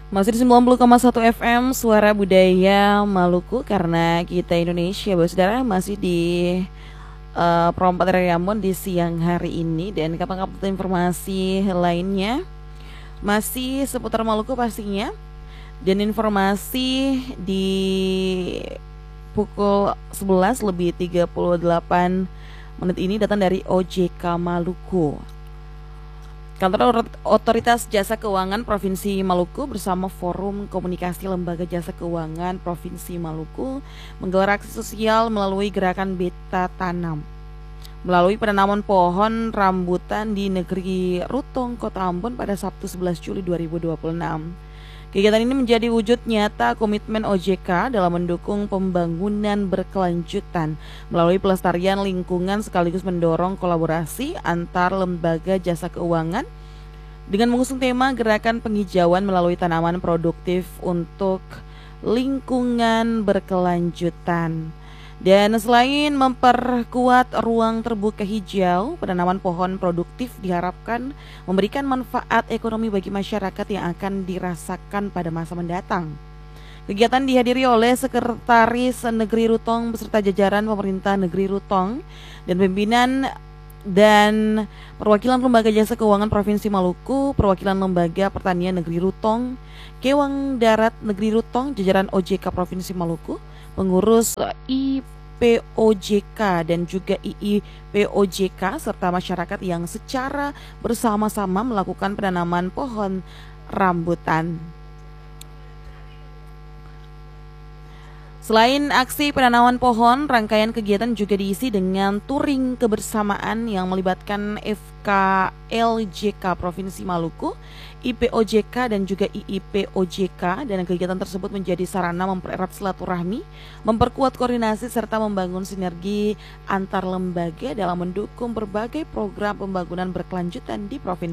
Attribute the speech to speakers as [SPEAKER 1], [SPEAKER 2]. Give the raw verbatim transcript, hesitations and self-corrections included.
[SPEAKER 1] Masih di sembilan puluh koma satu F M Suara Budaya Maluku, karena kita Indonesia, Bapak Saudara, masih di uh, Perompak Riamon di siang hari ini. Dan kapan-kapan informasi lainnya masih seputar Maluku pastinya. Dan informasi di pukul sebelas lebih tiga puluh delapan menit ini datang dari O J K Maluku. Kantor Otoritas Jasa Keuangan Provinsi Maluku bersama Forum Komunikasi Lembaga Jasa Keuangan Provinsi Maluku menggelar aksi sosial melalui gerakan Beta Tanam melalui penanaman pohon rambutan di Negeri Rutong, Kota Ambon pada Sabtu sebelas Juli dua ribu dua puluh enam. Kegiatan ini menjadi wujud nyata komitmen O J K dalam mendukung pembangunan berkelanjutan melalui pelestarian lingkungan sekaligus mendorong kolaborasi antar lembaga jasa keuangan dengan mengusung tema gerakan penghijauan melalui tanaman produktif untuk lingkungan berkelanjutan. Dan selain memperkuat ruang terbuka hijau, penanaman pohon produktif diharapkan memberikan manfaat ekonomi bagi masyarakat yang akan dirasakan pada masa mendatang. Kegiatan dihadiri oleh Sekretaris Negeri Rutong beserta jajaran pemerintah Negeri Rutong dan pimpinan dan perwakilan Lembaga Jasa Keuangan Provinsi Maluku, perwakilan Lembaga Pertanian Negeri Rutong, Kewang Darat Negeri Rutong, jajaran O J K Provinsi Maluku, pengurus I P O J K dan juga I I P O J K serta masyarakat yang secara bersama-sama melakukan penanaman pohon rambutan. Selain aksi penanaman pohon, rangkaian kegiatan juga diisi dengan touring kebersamaan yang melibatkan F K L J K Provinsi Maluku, I P O J K dan juga I I P O J K, dan kegiatan tersebut menjadi sarana mempererat silaturahmi, memperkuat koordinasi serta membangun sinergi antar lembaga dalam mendukung berbagai program pembangunan berkelanjutan di provinsi